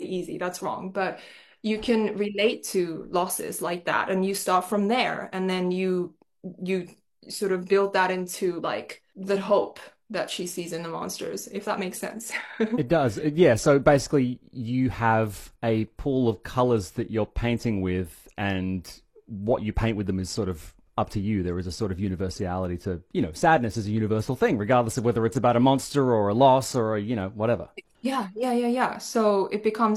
easy. That's wrong. But you can relate to losses like that, and you start from there, and then you sort of build that into like the hope that she sees in the monsters, if that makes sense. It does. Yeah. So basically, you have a pool of colors that you're painting with, and what you paint with them is sort of up to you. There is a sort of universality to, sadness is a universal thing, regardless of whether it's about a monster or a loss or whatever. Yeah, yeah, yeah, yeah. So it becomes